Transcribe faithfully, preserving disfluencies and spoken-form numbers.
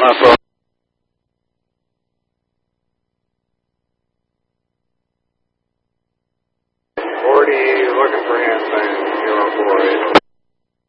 my phone. forty, looking for hand sign, zero four eight.